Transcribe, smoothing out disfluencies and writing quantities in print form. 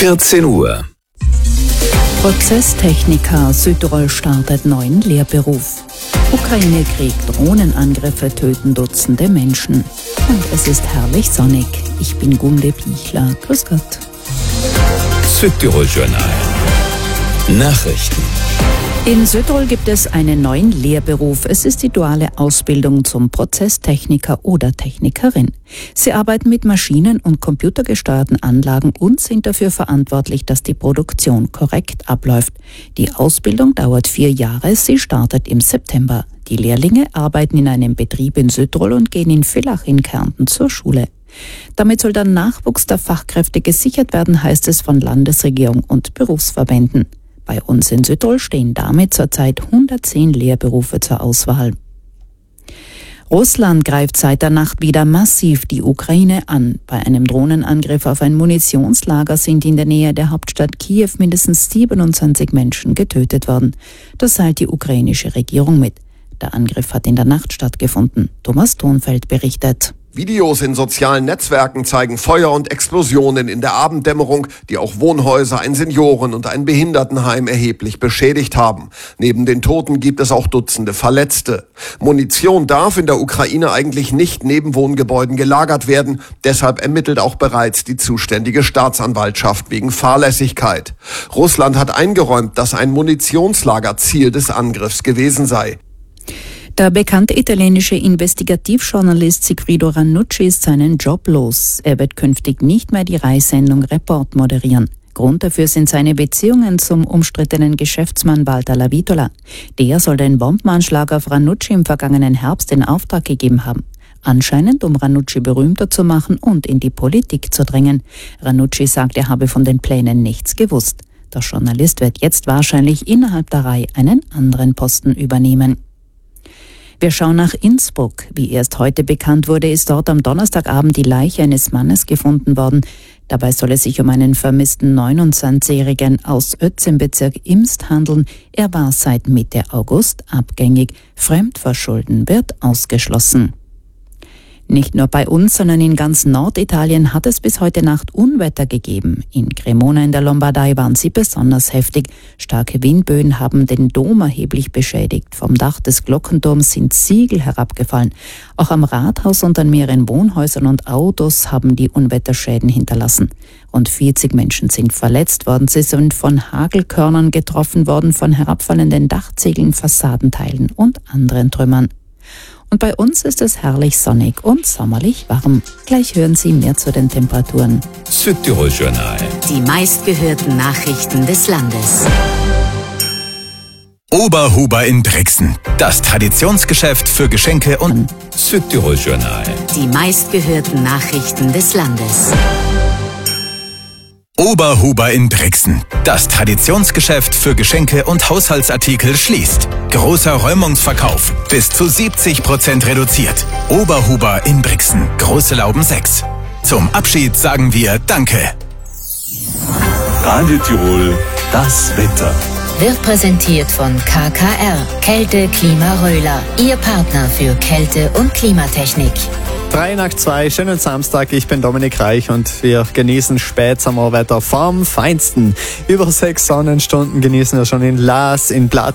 14 Uhr. Prozesstechniker Südtirol startet neuen Lehrberuf. Ukraine-Krieg, Drohnenangriffe töten Dutzende Menschen. Und es ist herrlich sonnig. Ich bin Gunde Pichler. Grüß Gott. Südtirol Journal. Nachrichten. In Südtirol gibt es einen neuen Lehrberuf. Es ist die duale Ausbildung zum Prozesstechniker oder Technikerin. Sie arbeiten mit Maschinen- und computergesteuerten Anlagen und sind dafür verantwortlich, dass die Produktion korrekt abläuft. Die Ausbildung dauert 4 Jahre. Sie startet im September. Die Lehrlinge arbeiten in einem Betrieb in Südtirol und gehen in Villach in Kärnten zur Schule. Damit soll der Nachwuchs der Fachkräfte gesichert werden, heißt es von Landesregierung und Berufsverbänden. Bei uns in Südtirol stehen damit zurzeit 110 Lehrberufe zur Auswahl. Russland greift seit der Nacht wieder massiv die Ukraine an. Bei einem Drohnenangriff auf ein Munitionslager sind in der Nähe der Hauptstadt Kiew mindestens 27 Menschen getötet worden. Das teilt die ukrainische Regierung mit. Der Angriff hat in der Nacht stattgefunden. Thomas Thonfeld berichtet. Videos in sozialen Netzwerken zeigen Feuer und Explosionen in der Abenddämmerung, die auch Wohnhäuser, ein Senioren- und ein Behindertenheim erheblich beschädigt haben. Neben den Toten gibt es auch Dutzende Verletzte. Munition darf in der Ukraine eigentlich nicht neben Wohngebäuden gelagert werden. Deshalb ermittelt auch bereits die zuständige Staatsanwaltschaft wegen Fahrlässigkeit. Russland hat eingeräumt, dass ein Munitionslager Ziel des Angriffs gewesen sei. Der bekannte italienische Investigativjournalist Sigfrido Ranucci ist seinen Job los. Er wird künftig nicht mehr die Reissendung Report moderieren. Grund dafür sind seine Beziehungen zum umstrittenen Geschäftsmann Walter Lavitola. Der soll den Bombenanschlag auf Ranucci im vergangenen Herbst in Auftrag gegeben haben. Anscheinend, um Ranucci berühmter zu machen und in die Politik zu drängen. Ranucci sagt, er habe von den Plänen nichts gewusst. Der Journalist wird jetzt wahrscheinlich innerhalb der Reihe einen anderen Posten übernehmen. Wir schauen nach Innsbruck. Wie erst heute bekannt wurde, ist dort am Donnerstagabend die Leiche eines Mannes gefunden worden. Dabei soll es sich um einen vermissten 29-Jährigen aus Oetz im Bezirk Imst handeln. Er war seit Mitte August abgängig. Fremdverschulden wird ausgeschlossen. Nicht nur bei uns, sondern in ganz Norditalien hat es bis heute Nacht Unwetter gegeben. In Cremona in der Lombardei waren sie besonders heftig. Starke Windböen haben den Dom erheblich beschädigt. Vom Dach des Glockenturms sind Ziegel herabgefallen. Auch am Rathaus und an mehreren Wohnhäusern und Autos haben die Unwetterschäden hinterlassen. Rund 40 Menschen sind verletzt worden. Sie sind von Hagelkörnern getroffen worden, von herabfallenden Dachziegeln, Fassadenteilen und anderen Trümmern. Und bei uns ist es herrlich sonnig und sommerlich warm. Gleich hören Sie mehr zu den Temperaturen. Südtirol Journal. Die meistgehörten Nachrichten des Landes. Oberhuber in Brixen. Das Traditionsgeschäft für Geschenke und Südtirol Journal. Die meistgehörten Nachrichten des Landes. Oberhuber in Brixen. Das Traditionsgeschäft für Geschenke und Haushaltsartikel schließt. Großer Räumungsverkauf. Bis zu 70% reduziert. Oberhuber in Brixen. Große Lauben 6. Zum Abschied sagen wir Danke. Radio Tirol, das Wetter. Wird präsentiert von KKR, Kälte Klima Röhler, Ihr Partner für Kälte- und Klimatechnik. 3:02, schönen Samstag, ich bin Dominik Reich und wir genießen Spätsommerwetter vom Feinsten. Über 6 Sonnenstunden genießen wir schon in Laas, in Blatt,